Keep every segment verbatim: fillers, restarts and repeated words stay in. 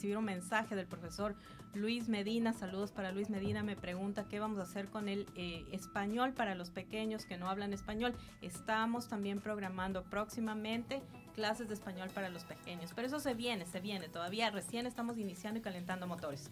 recibir un mensaje del profesor Luis Medina. Saludos para Luis Medina. Me pregunta qué vamos a hacer con el eh, español para los pequeños que no hablan español. Estamos también programando próximamente clases de español para los pequeños, pero eso se viene, se viene. Todavía recién estamos iniciando y calentando motores.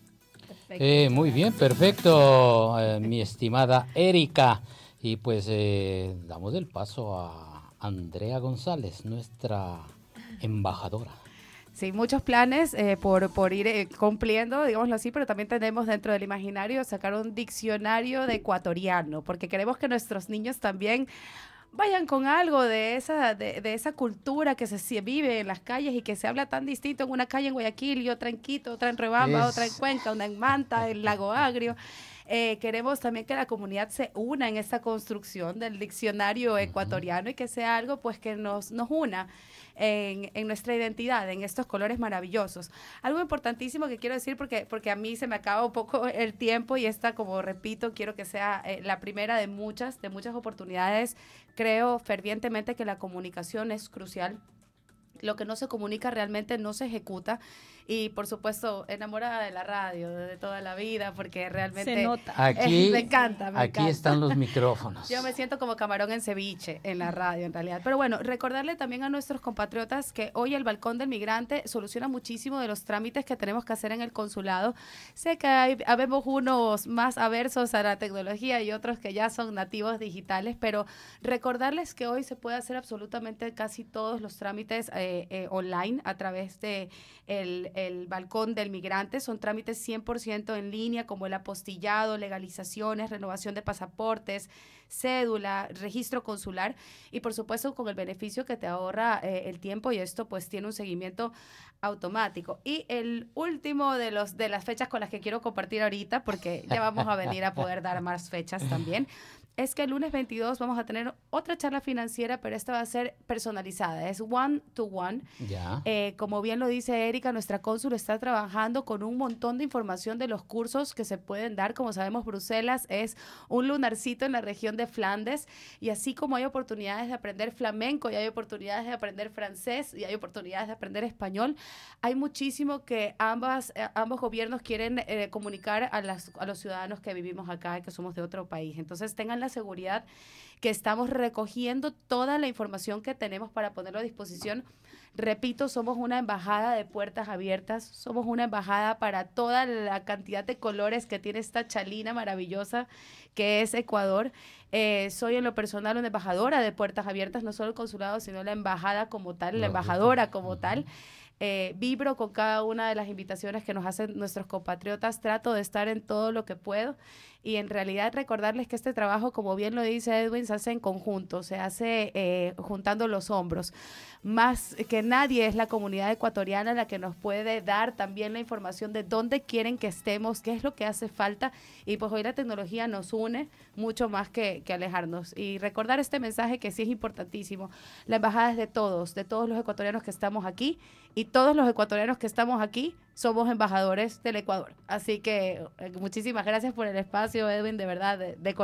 Eh, muy bien, perfecto, eh, mi estimada Erika. Y pues eh, damos el paso a Andrea González, nuestra embajadora. Sí, muchos planes eh, por, por ir eh, cumpliendo, digámoslo así, pero también tenemos dentro del imaginario sacar un diccionario de ecuatoriano, porque queremos que nuestros niños también vayan con algo de esa, de, de esa cultura que se, se vive en las calles y que se habla tan distinto en una calle en Guayaquil y otra en Quito, otra en Riobamba, Es... otra en Cuenca, una en Manta, en Lago Agrio. Eh, queremos también que la comunidad se una en esta construcción del diccionario ecuatoriano y que sea algo pues que nos, nos una en, en nuestra identidad, en estos colores maravillosos. Algo importantísimo que quiero decir porque, porque a mí se me acaba un poco el tiempo y esta, como repito, quiero que sea eh, la primera de muchas, de muchas oportunidades. Creo fervientemente que la comunicación es crucial. Lo que no se comunica realmente no se ejecuta. Y, por supuesto, enamorada de la radio de toda la vida, porque realmente... Se nota. Aquí, eh, me encanta, me aquí encanta. están los micrófonos. Yo me siento como camarón en ceviche en la radio, en realidad. Pero bueno, recordarle también a nuestros compatriotas que hoy el Balcón del Migrante soluciona muchísimo de los trámites que tenemos que hacer en el consulado. Sé que hay, habemos unos más aversos a la tecnología y otros que ya son nativos digitales, pero recordarles que hoy se puede hacer absolutamente casi todos los trámites eh, eh, online a través de el, el Balcón del Migrante. Son trámites cien por ciento en línea, como el apostillado, legalizaciones, renovación de pasaportes, cédula, registro consular y por supuesto con el beneficio que te ahorra eh, el tiempo, y esto pues tiene un seguimiento automático. Y el último de los de las fechas con las que quiero compartir ahorita, porque ya vamos a venir a poder dar más fechas también, es que el lunes veintidós vamos a tener otra charla financiera, pero esta va a ser personalizada, es one to one. Ya. Eh, como bien lo dice Erika, nuestra cónsul está trabajando con un montón de información de los cursos que se pueden dar. Como sabemos, Bruselas es un lunarcito en la región de Flandes, y así como hay oportunidades de aprender flamenco y hay oportunidades de aprender francés y hay oportunidades de aprender español, hay muchísimo que ambas, eh, ambos gobiernos quieren eh, comunicar a, las, a los ciudadanos que vivimos acá y que somos de otro país. Entonces tengan la seguridad que estamos recogiendo toda la información que tenemos para ponerlo a disposición. Repito, somos una embajada de puertas abiertas, somos una embajada para toda la cantidad de colores que tiene esta chalina maravillosa que es Ecuador. Eh, soy en lo personal una embajadora de puertas abiertas, no solo el consulado, sino la embajada como tal, la embajadora como tal. Eh, vibro con cada una de las invitaciones que nos hacen nuestros compatriotas, trato de estar en todo lo que puedo y en realidad recordarles que este trabajo, como bien lo dice Edwin, se hace en conjunto, se hace eh, juntando los hombros. Más que nadie es la comunidad ecuatoriana la que nos puede dar también la información de dónde quieren que estemos, qué es lo que hace falta, y pues hoy la tecnología nos une mucho más que, que alejarnos. Y recordar este mensaje que sí es importantísimo, la embajada es de todos, de todos los ecuatorianos que estamos aquí, y todos los ecuatorianos que estamos aquí somos embajadores del Ecuador. Así que eh, muchísimas gracias por el espacio, Edwin, de verdad, de, de